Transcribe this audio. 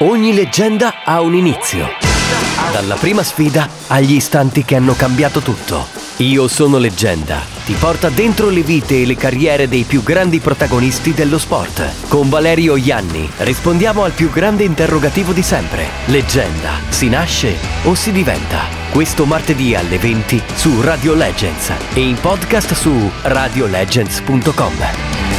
Ogni leggenda ha un inizio. Dalla prima sfida agli istanti che hanno cambiato tutto. Io sono Leggenda ti porta dentro le vite e le carriere dei più grandi protagonisti dello sport. Con Valerio Ianni rispondiamo al più grande interrogativo di sempre. Leggenda, si nasce o si diventa? Questo martedì alle 20 su Radio Legends e in podcast su radiolegends.com.